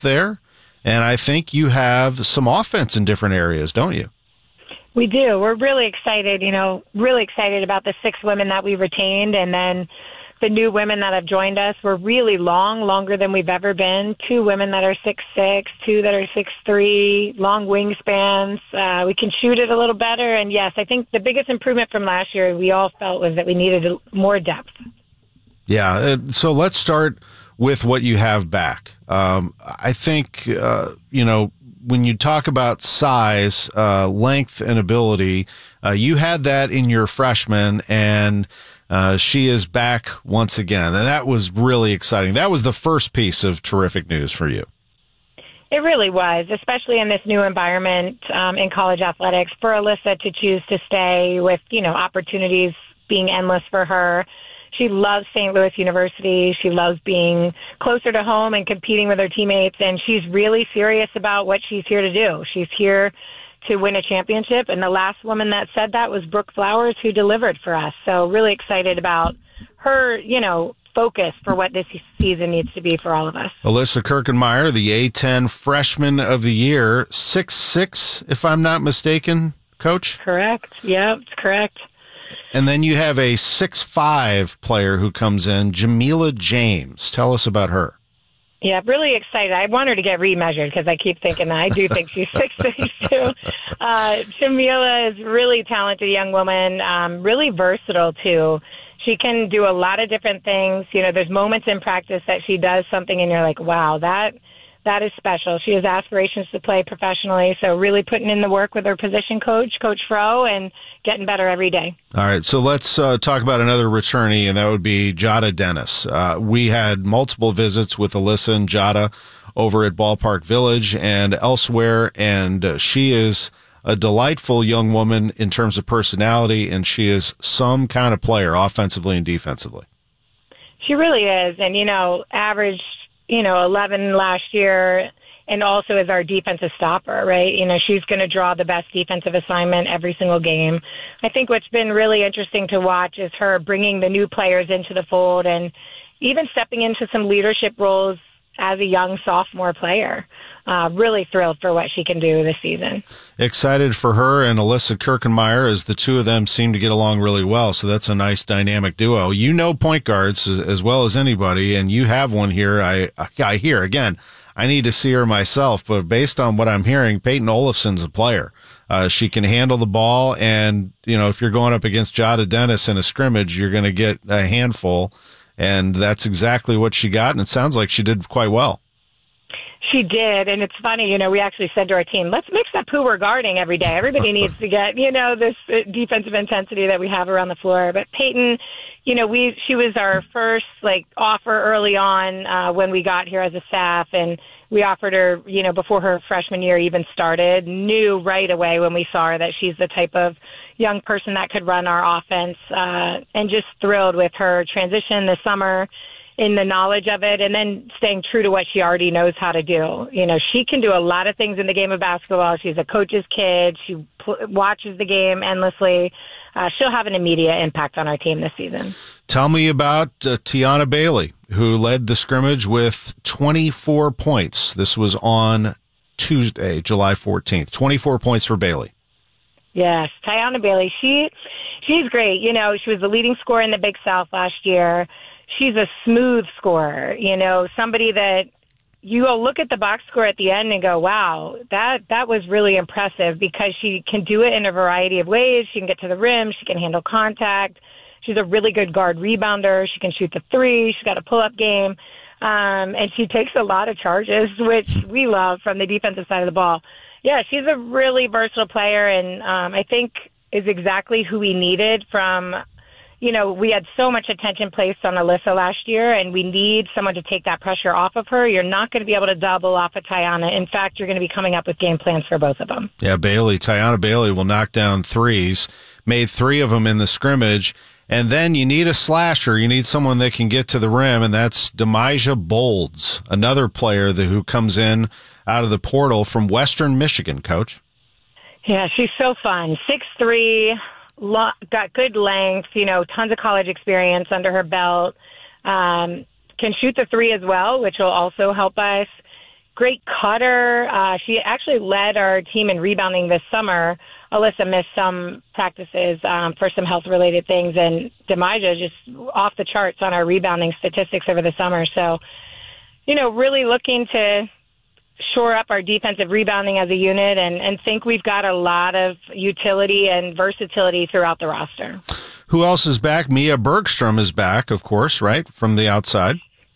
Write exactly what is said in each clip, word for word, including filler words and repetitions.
there, and I think you have some offense in different areas, don't you? We do. We're really excited, you know, really excited about the six women that we retained, and then the new women that have joined us. We're really long, longer than we've ever been. Two women that are six six, two that are six three, long wingspans. Uh, we can shoot it a little better. And, yes, I think the biggest improvement from last year we all felt was that we needed more depth. Yeah, uh, so let's start with what you have back. Um, I think, uh, you know, when you talk about size, uh, length, and ability, uh, you had that in your freshman, and Uh, she is back once again, and that was really exciting. That was the first piece of terrific news for you. It really was, especially in this new environment um, in college athletics, for Alyssa to choose to stay with, you know, opportunities being endless for her. She loves Saint Louis University. She loves being closer to home and competing with her teammates, and she's really serious about what she's here to do. She's here to win a championship, and the last woman that said that was Brooke Flowers, who delivered for us. So really excited about her, you know, focus for what this season needs to be for all of us. Alyssa Kirkenmeyer, the A ten Freshman of the Year, six six, if I'm not mistaken, Coach? Correct. Yeah, it's correct. And then you have a six five player who comes in, Jamila James. Tell us about her. Yeah, really excited. I want her to get remeasured because I keep thinking that. I do think she's six six too. Uh, Jamila is a really talented young woman, um, really versatile too. She can do a lot of different things. You know, there's moments in practice that she does something and you're like, wow, that that is special. She has aspirations to play professionally, so really putting in the work with her position coach, Coach Fro, and getting better every day. All right, so let's uh, talk about another returnee, and that would be Jada Dennis. Uh, we had multiple visits with Alyssa and Jada over at Ballpark Village and elsewhere, and uh, she is a delightful young woman in terms of personality, and she is some kind of player offensively and defensively. She really is, and, you know, averaged, you know, eleven last year, and also as our defensive stopper, right? You know, she's going to draw the best defensive assignment every single game. I think what's been really interesting to watch is her bringing the new players into the fold and even stepping into some leadership roles as a young sophomore player. Uh, really thrilled for what she can do this season. Excited for her and Alyssa Kirkenmeyer, as the two of them seem to get along really well. So that's a nice dynamic duo. You know point guards as, as well as anybody, and you have one here. I I hear, again, I need to see her myself, but based on what I'm hearing, Peyton Olafson's a player. Uh, she can handle the ball, and, you know, if you're going up against Jada Dennis in a scrimmage, you're going to get a handful, and that's exactly what she got, and it sounds like she did quite well. She did, and it's funny, you know, we actually said to our team, let's mix up who we're guarding every day. Everybody needs to get, you know, this defensive intensity that we have around the floor. But Peyton, you know, we she was our first, like, offer early on uh, when we got here as a staff, and we offered her, you know, before her freshman year even started, knew right away when we saw her that she's the type of young person that could run our offense, uh, and just thrilled with her transition this summer in the knowledge of it, and then staying true to what she already knows how to do. You know, she can do a lot of things in the game of basketball. She's a coach's kid. She pl- watches the game endlessly. Uh, she'll have an immediate impact on our team this season. Tell me about uh, Tiana Bailey, who led the scrimmage with twenty-four points. This was on Tuesday, July fourteenth. twenty-four points for Bailey. Yes, Tiana Bailey. She, she's great. You know, she was the leading scorer in the Big South last year. She's a smooth scorer, you know, somebody that you will look at the box score at the end and go, wow, that, that was really impressive, because she can do it in a variety of ways. She can get to the rim. She can handle contact. She's a really good guard rebounder. She can shoot the three. She's got a pull-up game. Um, and she takes a lot of charges, which we love from the defensive side of the ball. Yeah, she's a really versatile player, and um, I think is exactly who we needed from – you know, we had so much attention placed on Alyssa last year, and we need someone to take that pressure off of her. You're not going to be able to double off of Tiana. In fact, you're going to be coming up with game plans for both of them. Yeah, Bailey, Tiana Bailey will knock down threes, made three of them in the scrimmage, and then you need a slasher. You need someone that can get to the rim, and that's Demijah Bolds, another player that, who comes in out of the portal from Western Michigan, Coach. Yeah, she's so fun. six three, got good length, you know, tons of college experience under her belt, um, can shoot the three as well, which will also help us. great cutter. Uh, she actually led our team in rebounding this summer. Alyssa missed some practices um, for some health-related things, and Demaja just off the charts on our rebounding statistics over the summer. So, you know, really looking to shore up our defensive rebounding as a unit and, and think we've got a lot of utility and versatility throughout the roster. Who else is back? Mia Bergstrom is back, of course, right, from the outside.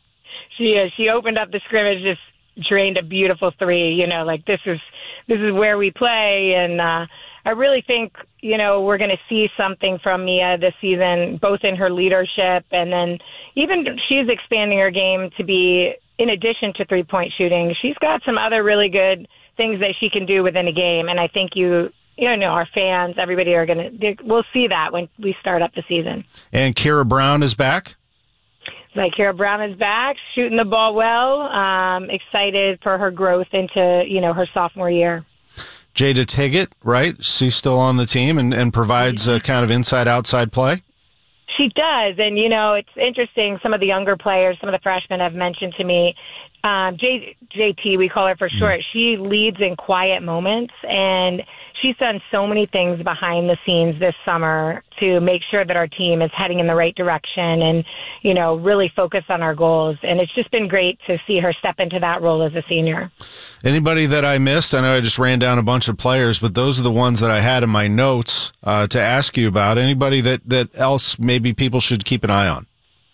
She is. She opened up the scrimmage, just drained a beautiful three. You know, like this is this is where we play, and uh, I really think, you know, we're going to see something from Mia this season, both in her leadership and then even she's expanding her game to be, in addition to three-point shooting, she's got some other really good things that she can do within a game. And I think you, you know, our fans, everybody are going to, we'll see that when we start up the season. And Kira Brown is back? Like Kira Brown is back, shooting the ball well. Um, excited for her growth into, you know, her sophomore year. Jada Tiggett, right? She's still on the team and, and provides a kind of inside-outside play? She does. And, you know, it's interesting. Some of the younger players, some of the freshmen have mentioned to me, um, J, JT, we call her for short, mm. she leads in quiet moments. And she's done so many things behind the scenes this summer to make sure that our team is heading in the right direction and, you know, really focus on our goals. And it's just been great to see her step into that role as a senior. Anybody that I missed? I know I just ran down a bunch of players, but those are the ones that I had in my notes uh, to ask you about. Anybody that, that else maybe people should keep an eye on?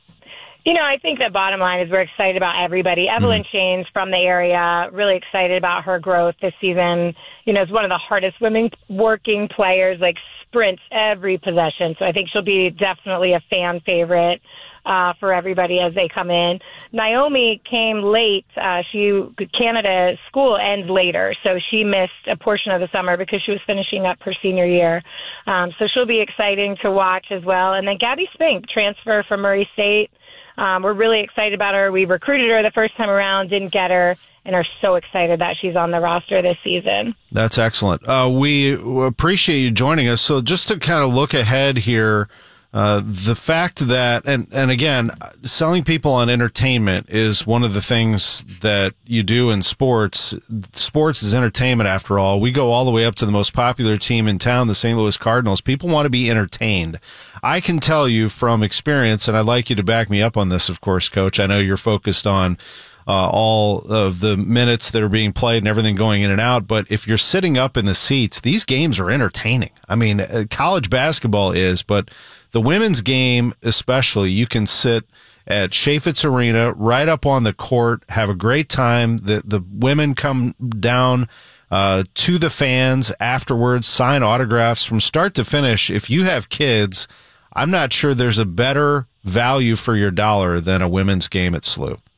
You know, I think the bottom line is we're excited about everybody. Evelyn mm. Shane's from the area, really excited about her growth this season. You know, is one of the hardest women working players, like sprints every possession. So I think she'll be definitely a fan favorite uh, for everybody as they come in. Naomi came late. Uh, she Canada school ends later, so she missed a portion of the summer because she was finishing up her senior year. Um, so she'll be exciting to watch as well. And then Gabby Spink, transfer from Murray State. Um, we're really excited about her. We recruited her the first time around, didn't get her, and are so excited that she's on the roster this season. That's excellent. Uh, we appreciate you joining us. So just to kind of look ahead here, uh, the fact that, and, and again, selling people on entertainment is one of the things that you do in sports. Sports is entertainment, after all. We go all the way up to the most popular team in town, the Saint Louis Cardinals. People want to be entertained. I can tell you from experience, and I'd like you to back me up on this, of course, Coach. I know you're focused on uh, all of the minutes that are being played and everything going in and out, but if you're sitting up in the seats, these games are entertaining. I mean, uh, college basketball is, but the women's game especially, you can sit at Chaifetz Arena right up on the court, have a great time. The, the women come down uh, to the fans afterwards, sign autographs from start to finish. If you have kids, I'm not sure there's a better value for your dollar than a women's game at S L U.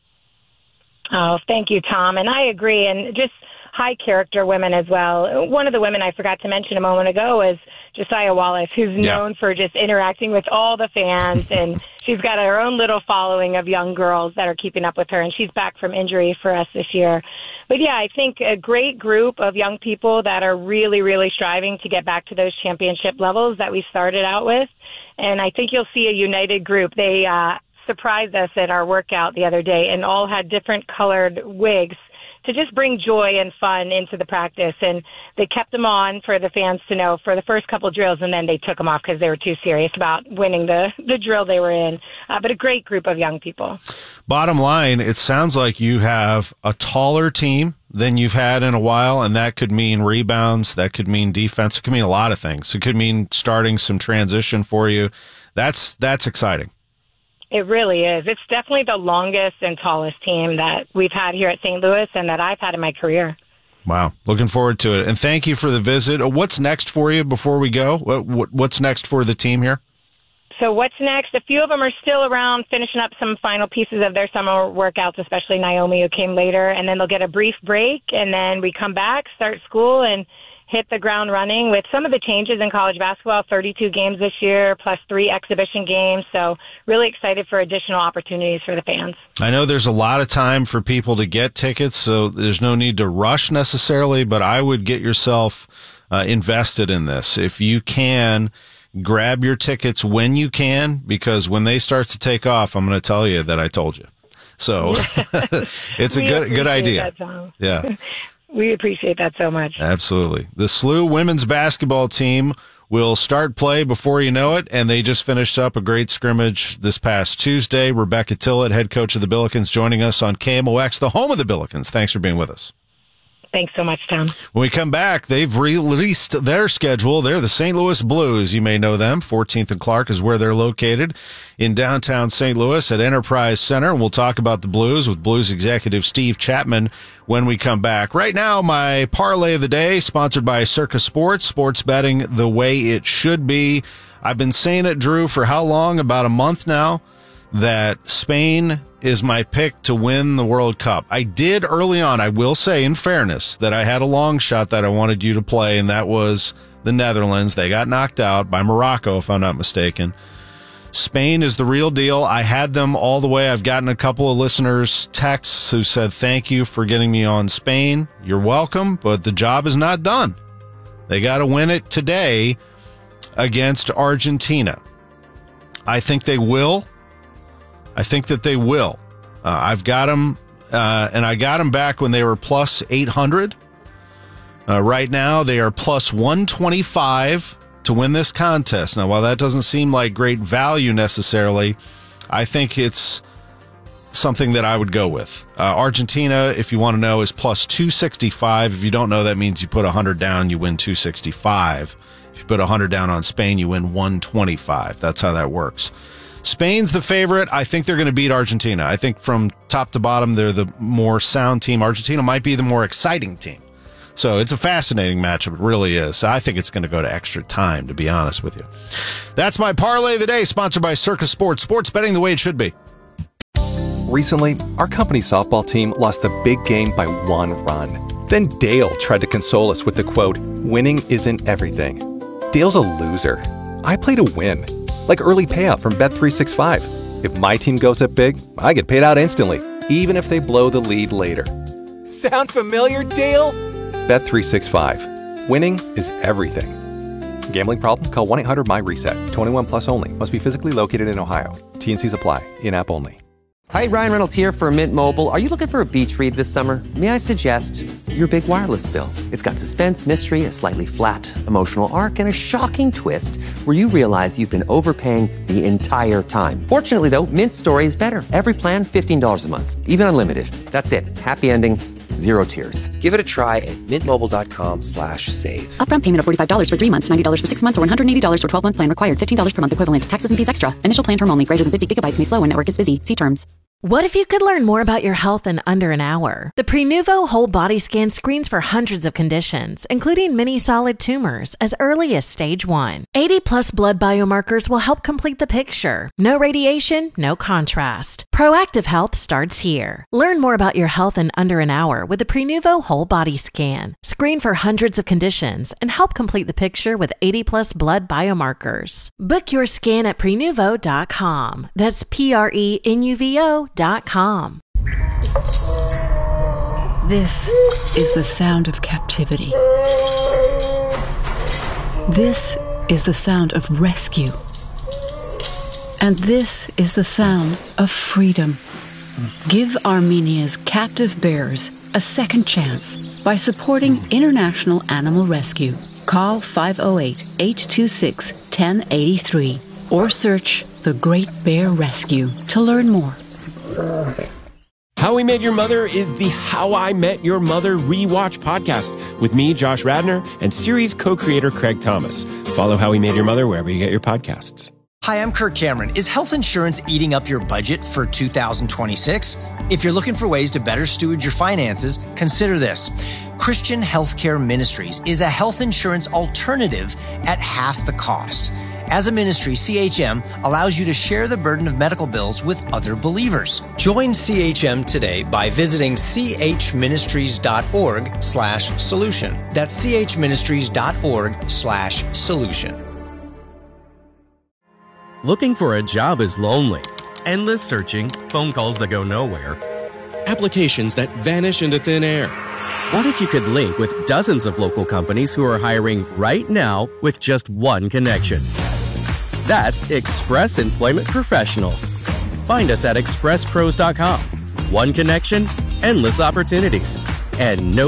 Oh, thank you, Tom. And I agree. And just high character women as well. One of the women I forgot to mention a moment ago is Josiah Wallace, who's yeah. known for just interacting with all the fans. And she's got her own little following of young girls that are keeping up with her. And she's back from injury for us this year. But yeah, I think a great group of young people that are really, really striving to get back to those championship levels that we started out with. And I think you'll see a united group. They uh, surprised us at our workout the other day and all had different colored wigs to just bring joy and fun into the practice. And they kept them on for the fans to know for the first couple drills, and then they took them off because they were too serious about winning the, the drill they were in. Uh, but a great group of young people. Bottom line, it sounds like you have a taller team than you've had in a while, and that could mean rebounds, that could mean defense, it could mean a lot of things. It could mean starting some transition for you. That's that's exciting. It really is. It's definitely the longest and tallest team that we've had here at Saint Louis and that I've had in my career. Wow. Looking forward to it. And thank you for the visit. What's next for you before we go? What, what's next for the team here? So what's next? A few of them are still around finishing up some final pieces of their summer workouts, especially Naomi, who came later. And then they'll get a brief break, and then we come back, start school, and hit the ground running with some of the changes in college basketball, thirty-two games this year, plus three exhibition games. So really excited for additional opportunities for the fans. I know there's a lot of time for people to get tickets, so there's no need to rush necessarily, but I would get yourself uh, invested in this. If you can, grab your tickets when you can, because when they start to take off, I'm going to tell you that I told you. So it's a good good idea. That, yeah. We appreciate that so much. Absolutely. The S L U women's basketball team will start play before you know it, and they just finished up a great scrimmage this past Tuesday. Rebecca Tillett, head coach of the Billikens, joining us on K M O X, the home of the Billikens. Thanks for being with us. Thanks so much, Tom. When we come back, they've released their schedule. They're the Saint Louis Blues. You may know them. fourteenth and Clark is where they're located in downtown Saint Louis at Enterprise Center. And we'll talk about the Blues with Blues executive Steve Chapman when we come back. Right now, my parlay of the day, sponsored by Circa Sports, sports betting the way it should be. I've been saying it, Drew, for how long? About a month now, that Spain is my pick to win the World Cup. I did early on, I will say in fairness, that I had a long shot that I wanted you to play, and that was the Netherlands. They got knocked out by Morocco, if I'm not mistaken. Spain is the real deal. I had them all the way. I've gotten a couple of listeners' texts who said, thank you for getting me on Spain. You're welcome, but the job is not done. They got to win it today against Argentina. I think they will. I think that they will. Uh, I've got them, uh, and I got them back when they were plus eight hundred. Uh, right now, they are plus one twenty-five to win this contest. Now, while that doesn't seem like great value necessarily, I think it's something that I would go with. Uh, Argentina, if you want to know, is plus two sixty-five. If you don't know, that means you put one hundred down, you win two sixty-five. If you put one hundred down on Spain, you win one twenty-five. That's how that works. Spain's the favorite. I think they're going to beat Argentina. I think from top to bottom, they're the more sound team. Argentina might be the more exciting team. So it's a fascinating matchup. It really is. I think it's going to go to extra time, to be honest with you. That's my parlay of the day, sponsored by Circa Sports. Sports betting the way it should be. Recently, our company softball team lost a big game by one run. Then Dale tried to console us with the quote, winning isn't everything. Dale's a loser. I play to win. Like early payout from Bet three sixty-five. If my team goes up big, I get paid out instantly, even if they blow the lead later. Sound familiar, Dale? Bet three sixty-five. Winning is everything. Gambling problem? Call one eight hundred M Y reset. twenty-one plus only. Must be physically located in Ohio. T and C's apply. In-app only. Hi, Ryan Reynolds here for Mint Mobile. Are you looking for a beach read this summer? May I suggest your big wireless bill? It's got suspense, mystery, a slightly flat emotional arc, and a shocking twist where you realize you've been overpaying the entire time. Fortunately, though, Mint's story is better. Every plan, fifteen dollars a month. Even unlimited. That's it. Happy ending. Zero tears. Give it a try at mintmobile.com slash save. Upfront payment of forty-five dollars for three months, ninety dollars for six months, or one hundred eighty dollars for twelve-month plan required. fifteen dollars per month equivalent. Taxes and fees extra. Initial plan term only. Greater than fifty gigabytes may slow when network is busy. See terms. What if you could learn more about your health in under an hour? The Prenuvo Whole Body Scan screens for hundreds of conditions, including many solid tumors, as early as stage one. eighty plus blood biomarkers will help complete the picture. No radiation, no contrast. Proactive health starts here. Learn more about your health in under an hour with the Prenuvo Whole Body Scan. Screen for hundreds of conditions and help complete the picture with eighty plus blood biomarkers. Book your scan at prenuvo dot com. That's P R E N U V O dot com. This is the sound of captivity. This is the sound of rescue. And this is the sound of freedom. Give Armenia's captive bears a second chance by supporting International Animal Rescue. Call five oh eight, eight two six, one oh eight three or search The Great Bear Rescue to learn more. How We Met Your Mother is the How I Met Your Mother rewatch podcast with me, Josh Radnor, and series co-creator Craig Thomas. Follow How We Met Your Mother wherever you get your podcasts. Hi, I'm Kirk Cameron. Is health insurance eating up your budget for two thousand twenty-six? If you're looking for ways to better steward your finances, consider this. Christian Healthcare Ministries is a health insurance alternative at half the cost. As a ministry, C H M allows you to share the burden of medical bills with other believers. Join C H M today by visiting chministries.org slash solution. That's chministries.org slash solution. Looking for a job is lonely. Endless searching, phone calls that go nowhere, applications that vanish into thin air. What if you could link with dozens of local companies who are hiring right now with just one connection? That's Express Employment Professionals. Find us at express pros dot com. One connection, endless opportunities. And no